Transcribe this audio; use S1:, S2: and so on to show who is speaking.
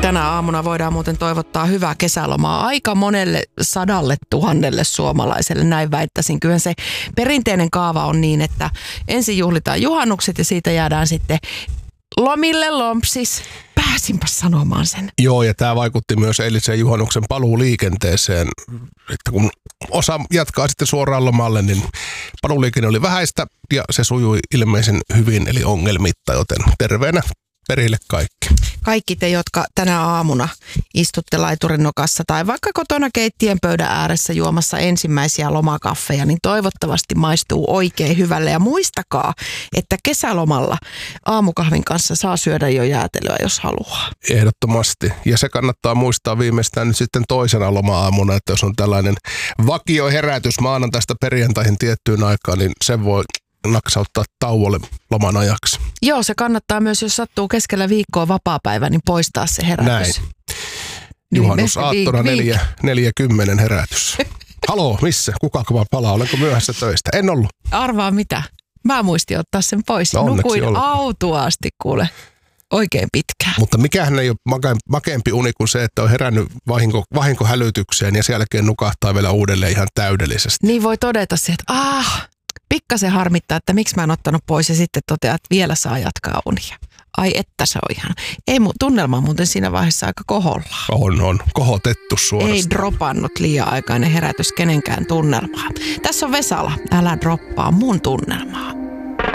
S1: Tänä aamuna voidaan muuten toivottaa hyvää kesälomaa aika monelle 100 000 suomalaiselle, näin väittäisin. Kyllä se perinteinen kaava on niin, että ensin juhlitaan juhannukset ja siitä jäädään sitten lomille lompsis. Pääsinpä sanomaan sen.
S2: Joo, ja tämä vaikutti myös eilisen juhannuksen paluuliikenteeseen. Että kun osa jatkaa sitten suoraan lomalle, niin paluuliikenne oli vähäistä ja se sujui ilmeisen hyvin, eli ongelmitta, joten terveenä perille kaikki.
S1: Kaikki te, jotka tänä aamuna istutte laiturin nokassa tai vaikka kotona keittien pöydän ääressä juomassa ensimmäisiä lomakaffeja, niin toivottavasti maistuu oikein hyvälle. Ja muistakaa, että kesälomalla aamukahvin kanssa saa syödä jo jäätelöä, jos haluaa.
S2: Ehdottomasti. Ja se kannattaa muistaa viimeistään nyt sitten toisena loma-aamuna, että jos on tällainen vakioherätys maanantaista perjantaihin tiettyyn aikaan, niin sen voi naksauttaa tauolle loman ajaksi.
S1: Joo, se kannattaa myös, jos sattuu keskellä viikkoa vapaapäivä, niin poistaa se herätys.
S2: Näin. Juhannusaattona 4:10 herätys. Haloo, missä? Kuka palaa? Olenko myöhässä töistä? En ollut. Arvaa
S1: mitä? Mä muistin ottaa sen pois. No, nukuin autuaasti, kuule. Oikein pitkään.
S2: Mutta mikähän ei ole makeampi uni kuin se, että on herännyt vahinkohälytykseen ja sen jälkeen nukahtaa vielä uudelleen ihan täydellisesti.
S1: Niin voi todeta se, että pikkasen harmittaa, että miksi mä en ottanut pois ja sitten toteaa, että vielä saa jatkaa unia. Ai että se on ihan. Ei tunnelma muuten siinä vaiheessa aika koholla.
S2: On. Kohotettu suorastaan.
S1: Ei dropannut liian aikainen herätys kenenkään tunnelmaa. Tässä on Vesala. Älä droppaa mun tunnelmaa.